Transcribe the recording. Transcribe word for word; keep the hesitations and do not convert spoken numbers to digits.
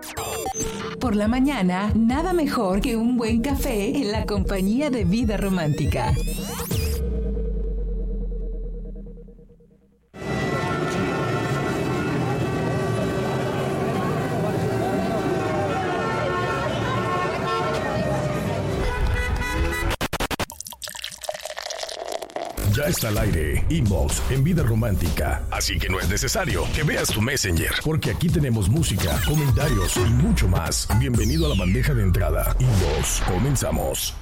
Por la mañana, nada mejor que un buen café en la compañía de Vida Romántica. Ya está al aire, Inbox en Vida Romántica, así que no es necesario que veas tu Messenger, porque aquí tenemos música, comentarios y mucho más. Bienvenido a la bandeja de entrada. Inbox, comenzamos.